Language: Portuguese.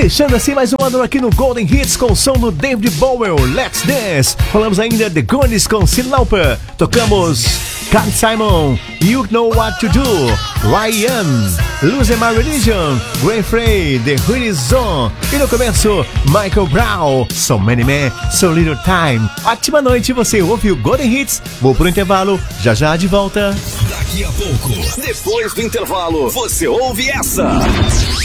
Fechando assim mais um ano aqui no Golden Hits com o som do David Bowie, Let's Dance. Falamos ainda The Goonies com Cyndi Lauper. Tocamos Carly Simon, You Know What to Do, Ryan, Losing My Religion, Gwen Frey, The Hoodie Zone. E no começo, Michael Brown, So Many Men, So Little Time. Ótima noite, você ouviu Golden Hits. Vou pro intervalo, já já de volta. Daqui a pouco, depois do intervalo, você ouve essa.